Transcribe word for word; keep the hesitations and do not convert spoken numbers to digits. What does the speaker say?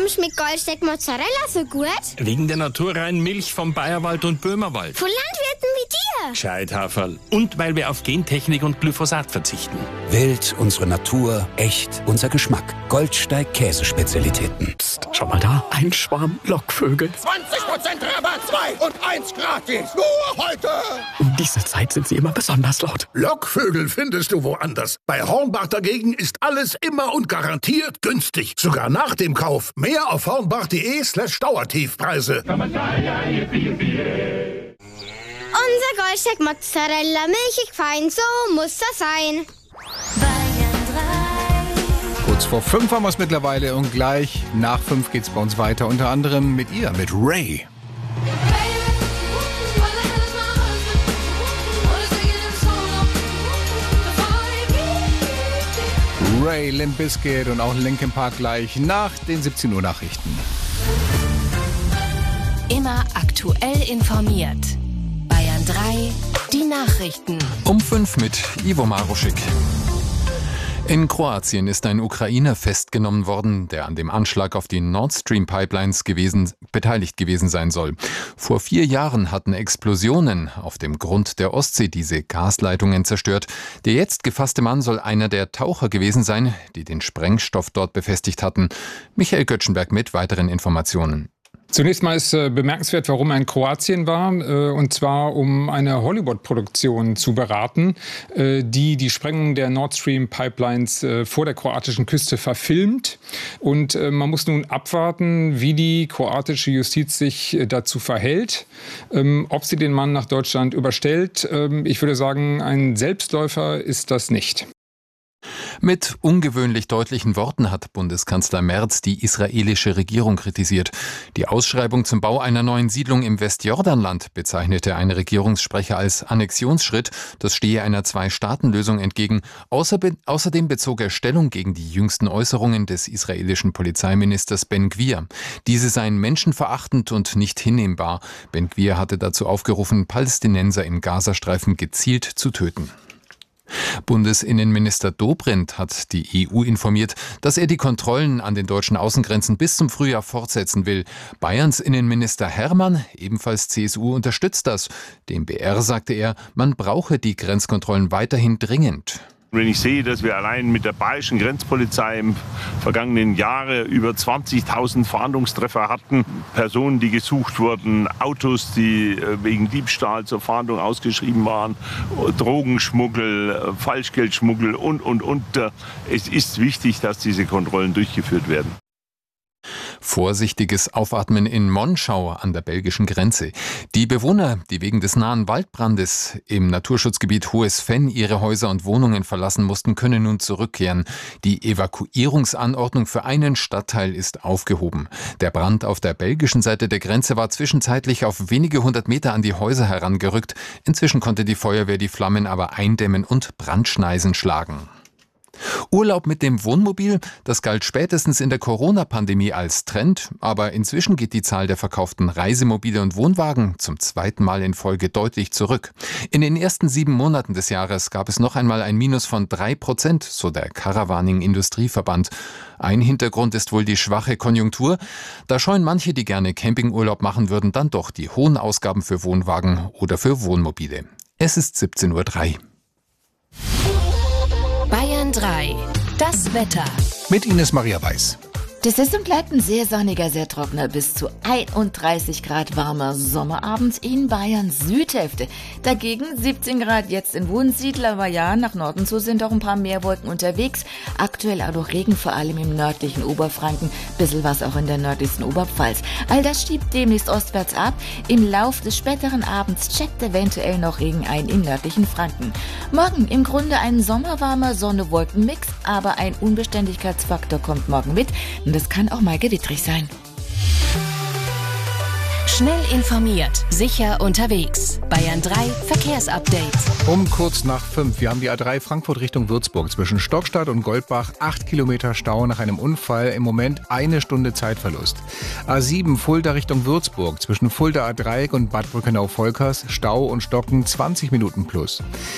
schmeckt Goldsteak Mozzarella so gut? Wegen der naturreinen Milch vom Bayerwald und Böhmerwald. Von Landwirten wie dir. Scheithaferl. Und weil wir auf Gentechnik und Glyphosat verzichten. Wild, unsere Natur, echt, unser Geschmack. Goldsteig Käsespezialitäten. Psst, schau mal da, ein Schwarm Lockvögel. zwanzig Prozent Rabatt, zwei und eins gratis. Nur heute. Um diese Zeit sind sie immer besonders laut. Lockvögel findest du woanders. Bei Hornbach dagegen ist alles immer und garantiert günstig. Sogar nach dem Kauf. Mehr auf hornbach.de slash Dauertiefpreise. Unser Goldsteak Mozzarella, milchig fein, so muss das sein. Kurz vor fünf haben wir es mittlerweile und gleich nach fünf geht's bei uns weiter. Unter anderem mit ihr, mit Ray. Ray, Limp Bizkit und auch Linkin Park gleich nach den siebzehn Uhr Nachrichten. Immer aktuell informiert. Bayern drei, die Nachrichten. Um fünf mit Ivo Maruschik. In Kroatien ist ein Ukrainer festgenommen worden, der an dem Anschlag auf die Nord Stream Pipelines gewesen, beteiligt gewesen sein soll. Vor vier Jahren hatten Explosionen auf dem Grund der Ostsee diese Gasleitungen zerstört. Der jetzt gefasste Mann soll einer der Taucher gewesen sein, die den Sprengstoff dort befestigt hatten. Michael Göttschenberg mit weiteren Informationen. Zunächst mal ist äh, bemerkenswert, warum er in Kroatien war, äh, und zwar um eine Hollywood-Produktion zu beraten, äh, die die Sprengung der Nord Stream Pipelines äh, vor der kroatischen Küste verfilmt. Und äh, man muss nun abwarten, wie die kroatische Justiz sich äh, dazu verhält, ähm, ob sie den Mann nach Deutschland überstellt. Ähm, ich würde sagen, ein Selbstläufer ist das nicht. Mit ungewöhnlich deutlichen Worten hat Bundeskanzler Merz die israelische Regierung kritisiert. Die Ausschreibung zum Bau einer neuen Siedlung im Westjordanland bezeichnete ein Regierungssprecher als Annexionsschritt. Das stehe einer Zwei-Staaten-Lösung entgegen. Außerdem bezog er Stellung gegen die jüngsten Äußerungen des israelischen Polizeiministers Ben Gvir. Diese seien menschenverachtend und nicht hinnehmbar. Ben Gvir hatte dazu aufgerufen, Palästinenser im Gazastreifen gezielt zu töten. Bundesinnenminister Dobrindt hat die E U informiert, dass er die Kontrollen an den deutschen Außengrenzen bis zum Frühjahr fortsetzen will. Bayerns Innenminister Hermann, ebenfalls C S U, unterstützt das. Dem B R sagte er, man brauche die Grenzkontrollen weiterhin dringend. Wenn ich sehe, dass wir allein mit der bayerischen Grenzpolizei im vergangenen Jahre über zwanzigtausend Fahndungstreffer hatten, Personen, die gesucht wurden, Autos, die wegen Diebstahl zur Fahndung ausgeschrieben waren, Drogenschmuggel, Falschgeldschmuggel und, und, und. Es ist wichtig, dass diese Kontrollen durchgeführt werden. Vorsichtiges Aufatmen in Monschau an der belgischen Grenze. Die Bewohner, die wegen des nahen Waldbrandes im Naturschutzgebiet Hohes Venn ihre Häuser und Wohnungen verlassen mussten, können nun zurückkehren. Die Evakuierungsanordnung für einen Stadtteil ist aufgehoben. Der Brand auf der belgischen Seite der Grenze war zwischenzeitlich auf wenige hundert Meter an die Häuser herangerückt. Inzwischen konnte die Feuerwehr die Flammen aber eindämmen und Brandschneisen schlagen. Urlaub mit dem Wohnmobil, das galt spätestens in der Corona-Pandemie als Trend, aber inzwischen geht die Zahl der verkauften Reisemobile und Wohnwagen zum zweiten Mal in Folge deutlich zurück. In den ersten sieben Monaten des Jahres gab es noch einmal ein Minus von drei Prozent, so der Caravaning-Industrieverband. Ein Hintergrund ist wohl die schwache Konjunktur. Da scheuen manche, die gerne Campingurlaub machen würden, dann doch die hohen Ausgaben für Wohnwagen oder für Wohnmobile. Es ist siebzehn Uhr drei. Bayern drei, das Wetter. Mit Ines Maria Weiß. Das ist und bleibt ein sehr sonniger, sehr trockener, bis zu einunddreißig Grad warmer Sommerabend in Bayerns Südhälfte. Dagegen siebzehn Grad jetzt in Wunsiedel, aber ja, nach Norden zu sind auch ein paar mehr Wolken unterwegs. Aktuell auch noch Regen, vor allem im nördlichen Oberfranken, bisschen was auch in der nördlichsten Oberpfalz. All das schiebt demnächst ostwärts ab. Im Lauf des späteren Abends checkt eventuell noch Regen ein im nördlichen Franken. Morgen im Grunde ein sommerwarmer Sonne-Wolken-Mix, aber ein Unbeständigkeitsfaktor kommt morgen mit. Das kann auch mal gewittrig sein. Schnell informiert, sicher unterwegs. Bayern drei Verkehrsupdate. Um kurz nach fünf. Wir haben die A drei Frankfurt Richtung Würzburg zwischen Stockstadt und Goldbach. Acht Kilometer Stau nach einem Unfall. Im Moment eine Stunde Zeitverlust. A sieben Fulda Richtung Würzburg zwischen Fulda A Dreieck und Bad Brückenau-Volkers. Stau und Stocken zwanzig Minuten plus.